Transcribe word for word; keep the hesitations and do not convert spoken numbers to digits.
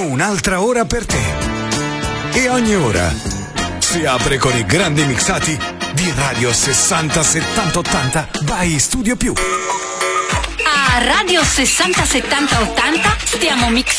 un'altra ora per te. E ogni ora si apre con i grandi mixati di Radio sessanta settanta ottanta by Studio Più. A Radio sessanta settanta ottanta stiamo mixando